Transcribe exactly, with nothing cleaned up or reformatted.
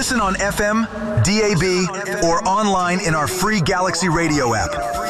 Listen on F M, D A B, or online in our free Galaxy Radio app.